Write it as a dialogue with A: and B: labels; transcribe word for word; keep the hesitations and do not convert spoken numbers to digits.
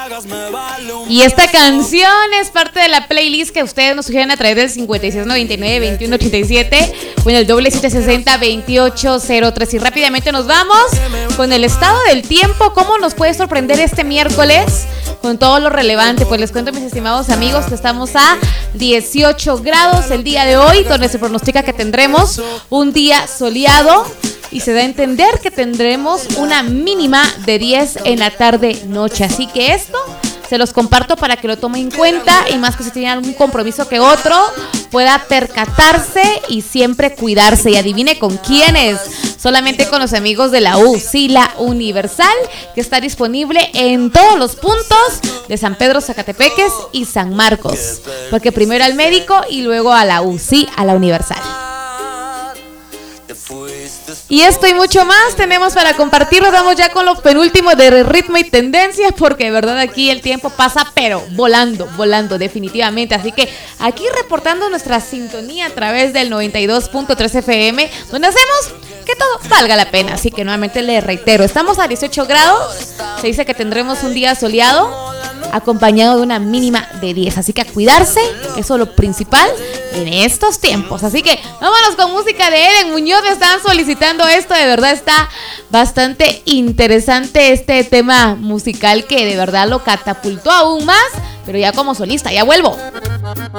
A: Y esta canción es parte de la playlist que ustedes nos sugieren a través del cincuenta y seis noventa y nueve veintiuno ochenta y siete o en el doble siete sesenta veintiocho cero tres. Y rápidamente nos vamos con el estado del tiempo. ¿Cómo nos puede sorprender este miércoles? Con todo lo relevante, pues les cuento, mis estimados amigos, que estamos a dieciocho grados el día de hoy, donde se pronostica que tendremos un día soleado y se da a entender que tendremos una mínima de diez en la tarde-noche. Así que esto se los comparto para que lo tomen en cuenta, y más que si tienen algún compromiso que otro, pueda percatarse y siempre cuidarse. Y adivine con quiénes, solamente con los amigos de la U C I L A Universal, que está disponible en todos los puntos de San Pedro Zacatepeques y San Marcos, porque primero al médico y luego a la U C I, a la Universal. Y esto y mucho más tenemos para compartirlo. Vamos ya con lo penúltimo de ritmo y tendencias, porque de verdad aquí el tiempo pasa pero volando, volando definitivamente. Así que aquí reportando nuestra sintonía a través del noventa y dos punto tres F M, donde hacemos que todo valga la pena. Así que nuevamente les reitero, estamos a dieciocho grados, se dice que tendremos un día soleado acompañado de una mínima de diez, así que a cuidarse, eso es lo principal en estos tiempos. Así que vámonos con música de Eden Muñoz. Me están solicitando esto, de verdad está bastante interesante este tema musical, que de verdad lo catapultó aún más, pero ya como solista. Ya vuelvo.